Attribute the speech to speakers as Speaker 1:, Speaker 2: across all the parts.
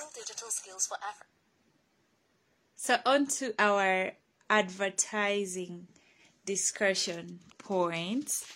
Speaker 1: Practical digital skills for Africa.
Speaker 2: So on to our advertising discussion points.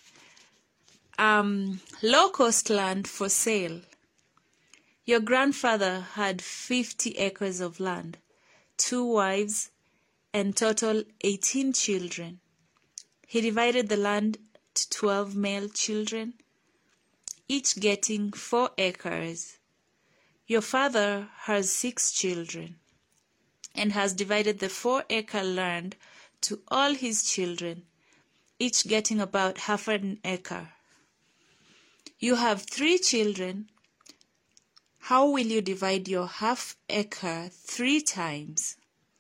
Speaker 2: Low-cost land for sale. Your grandfather had 50 acres of land, 2 wives, and total 18 children. He divided the land to 12 male children, each getting 4 acres. Your father has 6 children and has divided the 4-acre land to all his children, each getting about half an acre. You have 3 children. How will you divide your half acre 3 times?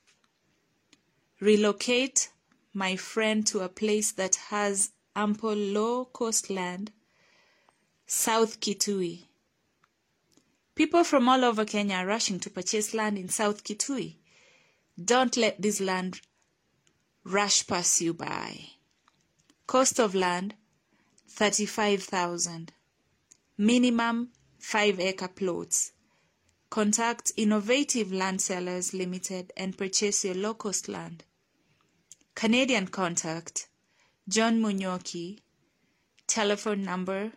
Speaker 2: Relocate my friend to a place that has ample low-cost land, South Kitui. People from all over Kenya are rushing to purchase land in South Kitui. Don't let this land rush pass you by. Cost of land, 35,000. Minimum 5-acre plots. Contact Innovative Land Sellers Limited and purchase your low-cost land. Canadian contact, John Munyoki, telephone number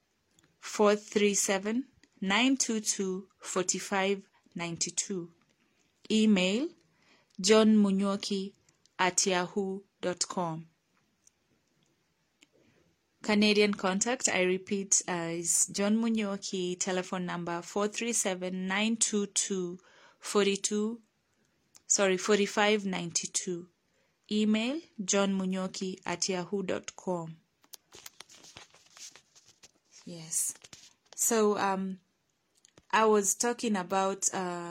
Speaker 2: 437-922-4592. Email, johnmunyoki@yahoo.com. Canadian contact, I repeat, is John Munyoki, telephone number 437-922-4592. Email, johnmunyoki@yahoo.com. Yes. So I was talking about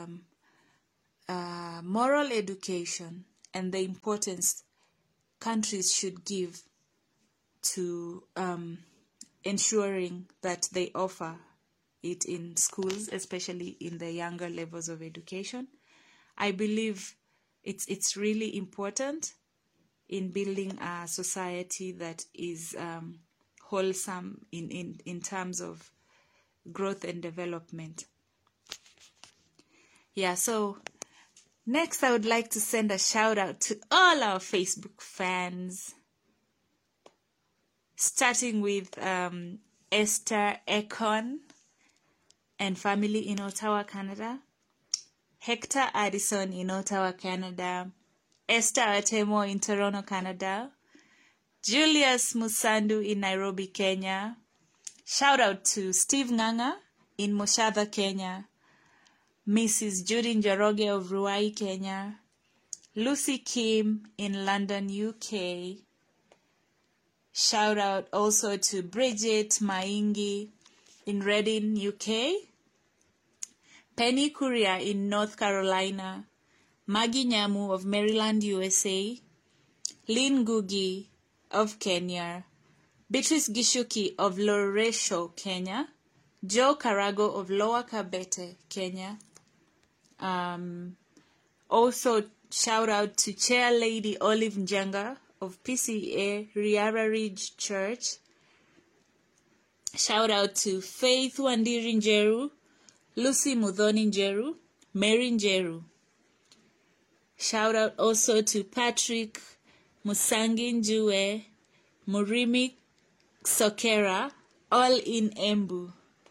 Speaker 2: moral education and the importance countries should give to ensuring that they offer it in schools, especially in the younger levels of education. I believe it's really important in building a society that is wholesome in terms of growth and development. Yeah, so next I would like to send a shout out to all our Facebook fans, starting with Esther Ekon and family in Ottawa, Canada, Hector Addison in Ottawa, Canada, Esther Atemo in Toronto, Canada, Julius Musandu in Nairobi, Kenya. Shout out to Steve Nganga in Moshadha, Kenya, Mrs. Judy Njoroge of Ruai, Kenya, Lucy Kim in London, UK. Shout out also to Bridget Maingi in Reading, UK, Penny Kuria in North Carolina, Maggie Nyamu of Maryland, USA, Lynn Gugi of Kenya, Beatrice Gishuki of Loresho, Kenya, Joe Karago of Lower Kabete, Kenya. Also shout out to Chair Lady Olive Njenga of PCA Riara Ridge Church. Shout out to Faith Wandiri Njeru, Lucy Mudhoni Njeru, Mary Njeru. Shout out also to Patrick Musangi Njue, Murimi Sokera, all in Embu.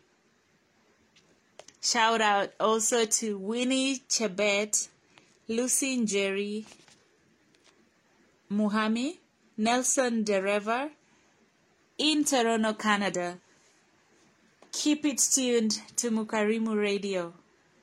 Speaker 2: Shout out also to Winnie Chebet, Lucy Njeri, Muhami, Nelson Derever in Toronto, Canada. Keep it tuned to Mukarimu Radio.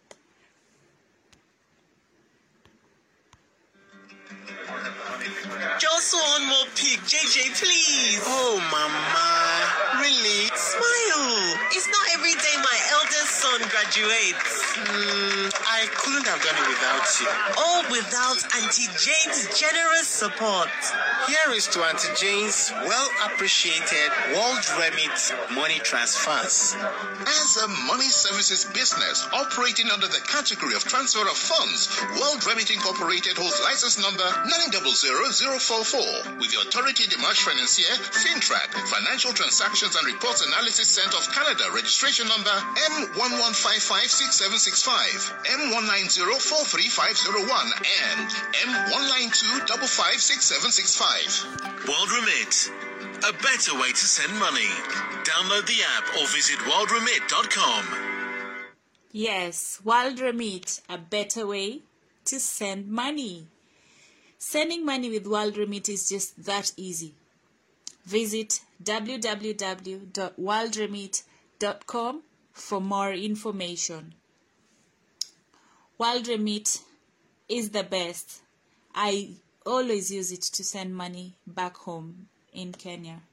Speaker 3: Just one more pic, JJ, please. Oh, Mama. Really? Smile. It's not every day my eldest son graduates. I couldn't have done it without you. All without Auntie Jane's generous support. Here is to Auntie Jane's well-appreciated World Remit money transfers.
Speaker 1: As a money services business operating under the category of transfer of funds, World Remit Incorporated holds license number 900044 with the Autorité des Marchés Financiers, FINTRAC, Financial Transactions and Reports Analysis Center of Canada, registration number M11556765, M19043501, and M192556765.
Speaker 3: World Remit, a better way to send money. Download the app or visit worldremit.com.
Speaker 2: Yes, World Remit, a better way to send money. Sending money with World Remit is just that easy. Visit www.worldremit.com for more information. World Remit is the best. I always use it to send money back home in Kenya.